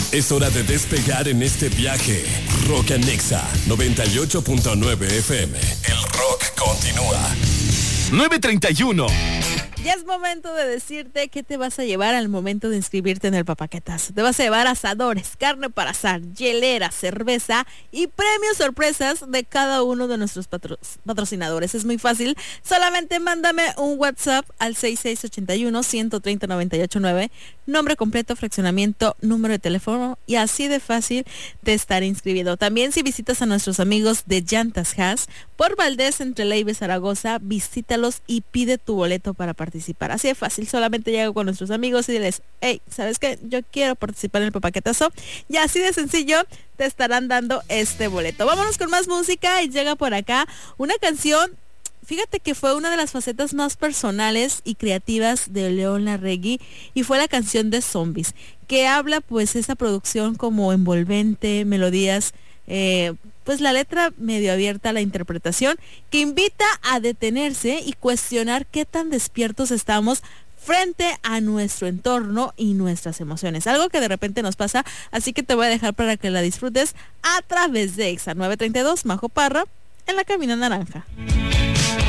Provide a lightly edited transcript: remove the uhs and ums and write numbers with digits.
Es hora de despegar en este viaje. Rock and Nexa 98.9 FM. El rock continúa. 9:31. Ya es momento de decirte qué te vas a llevar al momento de inscribirte en el Papaquetazo. Te vas a llevar asadores, carne para asar, hielera, cerveza y premios sorpresas de cada uno de nuestros patrocinadores. Es muy fácil, solamente mándame un WhatsApp al 6681-130-989, nombre completo, fraccionamiento, número de teléfono y así de fácil de estar inscribido. También si visitas a nuestros amigos de Llantas Haas por Valdés entre Leiva y Zaragoza, visítalos y pide tu boleto para participar. Así de fácil, solamente llego con nuestros amigos y diles, hey, ¿sabes qué? Yo quiero participar en el Papaquetazo. Y así de sencillo te estarán dando este boleto. Vámonos con más música y llega por acá una canción. Fíjate que fue una de las facetas más personales y creativas de León Larregui y fue la canción de Zombies, que habla pues esa producción como envolvente, melodías, pues la letra medio abierta a la interpretación, que invita a detenerse y cuestionar qué tan despiertos estamos frente a nuestro entorno y nuestras emociones. Algo que de repente nos pasa, así que te voy a dejar para que la disfrutes a través de Exa 932, Majo Parra, en la cabina naranja.